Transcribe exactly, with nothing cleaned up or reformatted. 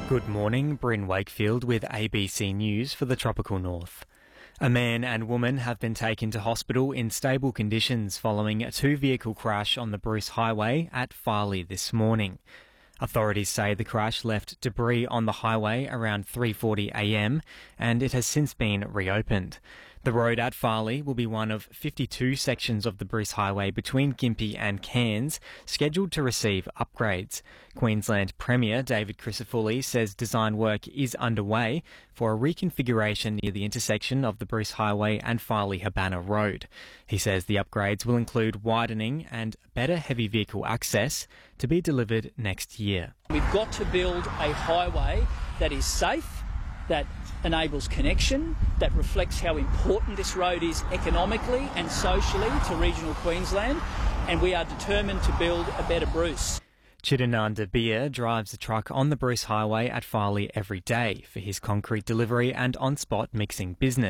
Good morning, Bryn Wakefield with A B C News for the Tropical North. A man and woman have been taken to hospital in stable conditions following a two-vehicle crash on the Bruce Highway at Farley this morning. Authorities say the crash left debris on the highway around three forty a m and it has since been reopened. The road at Farley will be one of fifty-two sections of the Bruce Highway between Gympie and Cairns scheduled to receive upgrades. Queensland Premier David Crisafulli says design work is underway for a reconfiguration near the intersection of the Bruce Highway and Farley-Habana Road. He says the upgrades will include widening and better heavy vehicle access to be delivered next year. We've got to build a highway that is safe, that enables connection, that reflects how important this road is economically and socially to regional Queensland, and we are determined to build a better Bruce. Chidananda Beer drives a truck on the Bruce Highway at Farley every day for his concrete delivery and on-spot mixing business.